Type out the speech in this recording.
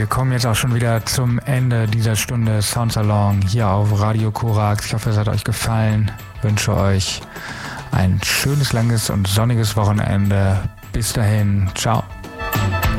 wir kommen jetzt auch schon wieder zum Ende dieser Stunde Soundsalon hier auf Radio Korax. Ich hoffe, es hat euch gefallen. Ich wünsche euch ein schönes, langes und sonniges Wochenende. Bis dahin, ciao.